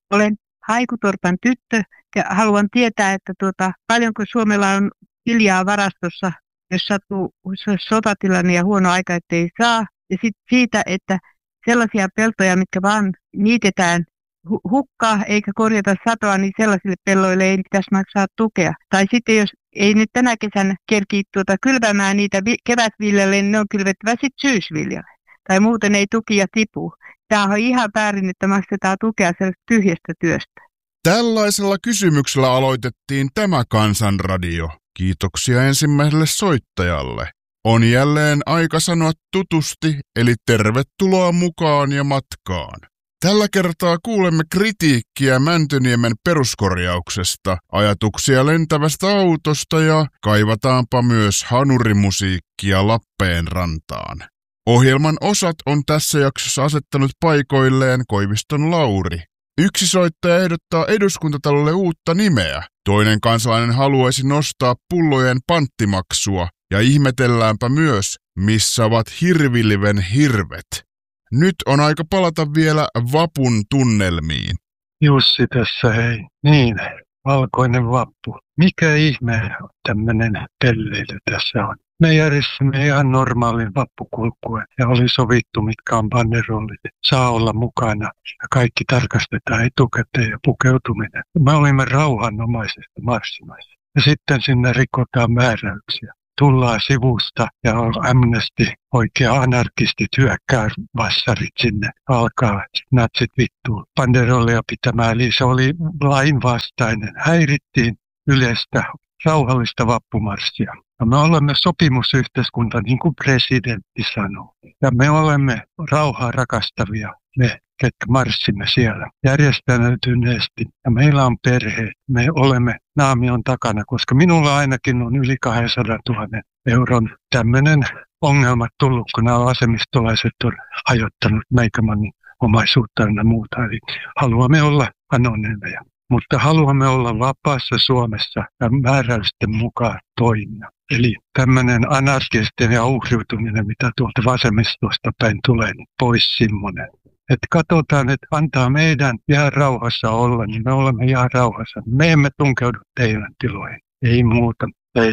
Olen Haikutorpan tyttö ja haluan tietää, että paljonko Suomella on viljaa varastossa, jos sattuu sotatilanne ja huono aika, ettei saa. Ja sitten siitä, että sellaisia peltoja, mitkä vaan niitetään hukkaa eikä korjata satoa, niin sellaisille pelloille ei pitäisi maksaa tukea. Tai sitten jos ei nyt tänä kesänä kerkii kylvämään niitä kevätviljalle, niin ne on kylvettävä sitten syysviljalle. Tai muuten ei tukia tipu. Tämä on ihan väärin, että maksetaan tukea sellaista tyhjästä työstä. Tällaisella kysymyksellä aloitettiin tämä Kansanradio. Kiitoksia ensimmäiselle soittajalle. On jälleen aika sanoa tutusti, eli tervetuloa mukaan ja matkaan. Tällä kertaa kuulemme kritiikkiä Mäntyniemen peruskorjauksesta, ajatuksia lentävästä autosta ja kaivataanpa myös hanurimusiikkia Lappeenrantaan. Ohjelman osat on tässä jaksossa asettanut paikoilleen Koiviston Lauri. Yksi soittaja ehdottaa Eduskuntatalolle uutta nimeä. Toinen kansalainen haluaisi nostaa pullojen panttimaksua ja ihmetelläänpä myös, missä ovat hirviliven hirvet. Nyt on aika palata vielä vapun tunnelmiin. Jussi tässä, hei. Niin, valkoinen vappu. Mikä ihme tämmöinen pelleily tässä on? Me järjestimme ihan normaalin vappukulkuen ja oli sovittu, mitkä on banderollit. Saa olla mukana ja kaikki tarkastetaan etukäteen ja pukeutuminen. Me olimme rauhanomaisesti marssimassa. Ja sitten sinne rikotaan määräyksiä. Tullaan sivusta ja Amnesty, oikea anarkistit hyökkää vassarit sinne. Alkaa natsit vittuun banderollia pitämään. Eli se oli lainvastainen. Häirittiin yleistä rauhallista vappumarssia. Ja me olemme sopimusyhteiskunta, niin kuin presidentti sanoo. Ja me olemme rauhaa rakastavia, me, ketkä marssimme siellä järjestäytyneesti. Ja meillä on perheet. Me olemme naamion takana, koska minulla ainakin on yli 200 000 euron tämmöinen ongelma tullut, kun nämä vasemmistolaiset on hajottanut meikämannin omaisuutta ja muuta. Eli haluamme olla anonyymejä. Mutta haluamme olla vapaassa Suomessa ja määräysten mukaan toimia. Eli tämmöinen anarkistinen ja uhriutuminen, mitä tuolta vasemmistosta päin tulee, niin pois semmoinen. Että katsotaan, että antaa meidän jää rauhassa olla, niin me olemme jää rauhassa. Me emme tunkeudu teidän tiloihin. Ei muuta, ei.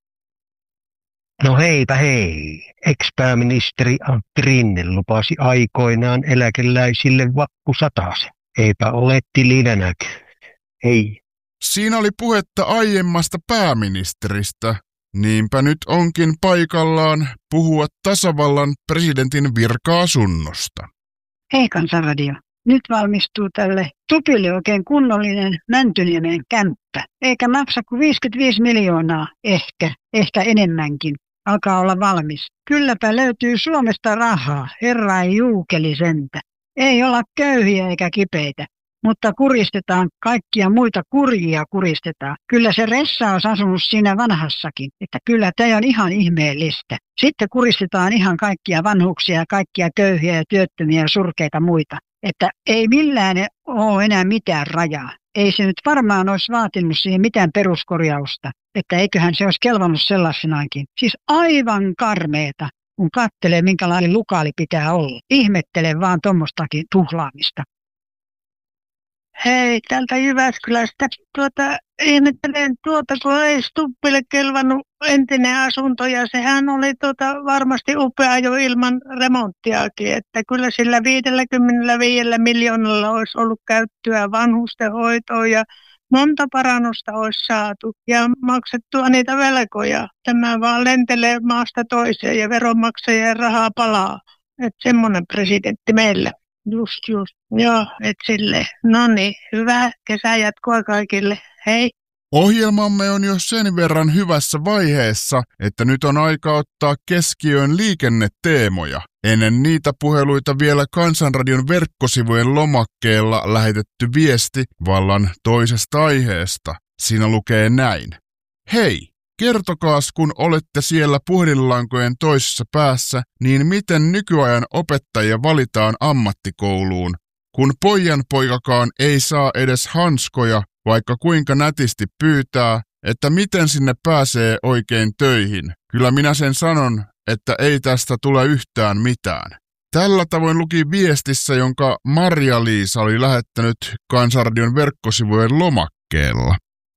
No heipä hei. Ex-pääministeri Antti Rinne lupasi aikoinaan eläkeläisille vappusatasen. Eipä ole tilinä näky. Ei. Siinä oli puhetta aiemmasta pääministeristä. Niinpä nyt onkin paikallaan puhua tasavallan presidentin virka-asunnosta. Hei Kansanradio. Nyt valmistuu tälle Tupille oikein kunnollinen Mäntyniemen kämppä. Eikä maksa kuin 55 miljoonaa, ehkä enemmänkin. Alkaa olla valmis. Kylläpä löytyy Suomesta rahaa, herra ei juukeli sentä. Ei olla köyhiä eikä kipeitä. Mutta kuristetaan kaikkia muita kurjia kuristetaan. Kyllä se Ressa on asunut siinä vanhassakin, että kyllä tämä on ihan ihmeellistä. Sitten kuristetaan ihan kaikkia vanhuksia ja kaikkia köyhiä ja työttömiä ja surkeita muita. Että ei millään ole enää mitään rajaa. Ei se nyt varmaan olisi vaatinut siihen mitään peruskorjausta, että eiköhän se olisi kelvannut sellaisenaankin. Siis aivan karmeeta, kun katselee minkälainen lukaali pitää olla. Ihmettelen vaan tuommoistakin tuhlaamista. Hei, täältä Jyväskylästä. Ihmettelen kun ei Stubbille kelvannut entinen asunto ja sehän oli varmasti upea jo ilman remonttiakin, että kyllä sillä 55 miljoonalla olisi ollut käyttöä vanhustenhoitoon ja monta parannusta olisi saatu ja maksettua niitä velkoja. Tämä vaan lentelee maasta toiseen ja veronmaksajien rahaa palaa. Että semmoinen presidentti meillä. Just. Joo, et silleen. Noniin, hyvää kesänjatkoa kaikille. Hei. Ohjelmamme on jo sen verran hyvässä vaiheessa, että nyt on aika ottaa keskiöön liikenneteemoja. Ennen niitä puheluita vielä Kansanradion verkkosivujen lomakkeella lähetetty viesti vallan toisesta aiheesta. Siinä lukee näin. Hei! Kertokaas, kun olette siellä puhelinlankojen toisessa päässä, niin miten nykyajan opettajia valitaan ammattikouluun, kun poikanpoikakaan ei saa edes hanskoja, vaikka kuinka nätisti pyytää, että miten sinne pääsee oikein töihin. Kyllä minä sen sanon, että ei tästä tule yhtään mitään. Tällä tavoin luki viestissä, jonka Marja-Liisa oli lähettänyt Kansanradion verkkosivujen lomakkeella.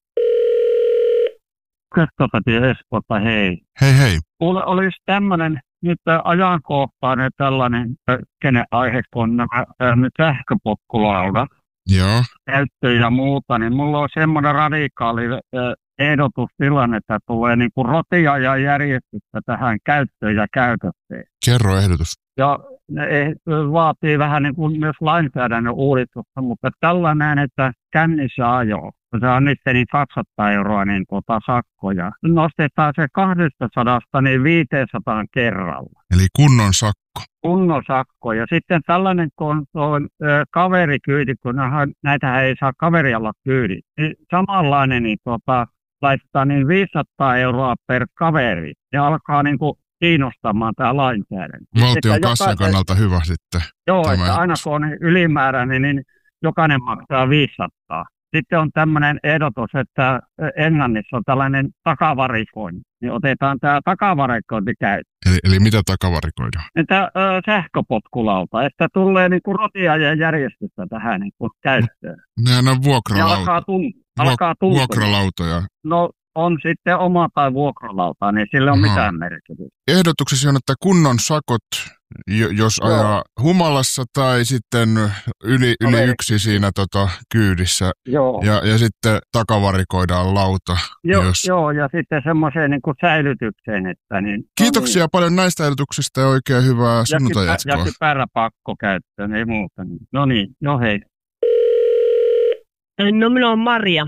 Kristoffer Espota, hei. Hei. Mulla olisi tämmöinen nyt ajankohtainen tällainen aihe, kun nämä sähköpotkulaudat, Joo. käyttö ja muuta, niin mulla on semmoinen radikaali ehdotustilanne, että tulee niin kuin rotia ja järjestystä tähän käyttöön ja käytökseen. Kerro ehdotus. Ja ne vaatii vähän niin kuin myös lainsäädännön uudistusta, mutta tällainen, että kännissä ajo, se on nyt niin 200 euroa niin sakkoja. Nostetaan se 200 niin 500 kerralla. Eli kunnon sakko. Kunnon sakko. Ja sitten tällainen, kun on kaverikyyti, kun näitä ei saa kaverilla kyydit, niin samanlainen niin laittaa niin 500 euroa per kaveri. Ja alkaa niin kuin kiinnostamaan tämä lainsäädäntö. Valtion kassan kannalta hyvä sitten. Joo, että aina kun on ylimääräinen, niin jokainen maksaa 500. Sitten on tämmöinen ehdotus, että Englannissa on tällainen takavarikointi. Niin otetaan tämä takavarikointi käyttöön. Eli mitä takavarikoidaan? Että sähköpotkulauta, että tulee niinku rotia ja järjestystä tähän niinku käyttöön. Nehän on vuokralauta. Alkaa tuntua. Vuokralautoja. No on sitten oma tai vuokralauta, niin sillä on mitään merkitystä. Ehdotuksesi on, että kunnon sakot, jos ajaa humalassa tai sitten yli yksi siinä kyydissä. Joo. Ja sitten takavarikoidaan lauta. Joo, ja sitten semmoiseen niin kuin säilytykseen. Että niin, Kiitoksia paljon näistä ehdotuksista ja oikein hyvää sunnuntai-jatkoa. Ja päräpakko käyttöön, ei muuta. No niin, hei. No minä olen Maria.